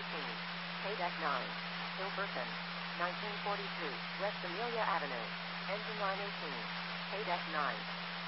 KDEC 9. Hilberton. 1942, West Amelia Avenue. Engine line 18. KDEC 9.